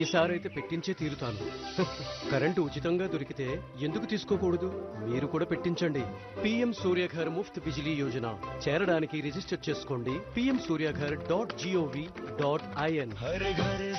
ఈసారైతే పెట్టించే తీరుతాను. కరెంటు ఉచితంగా దొరికితే ఎందుకు తీసుకోకూడదు? మీరు కూడా పెట్టించండి. పిఎం సూర్యఘర్ ముఫ్త్ బిజిలీ యోజన చేరడానికి రిజిస్టర్ చేసుకోండి. pmsuryaghar.gov.in.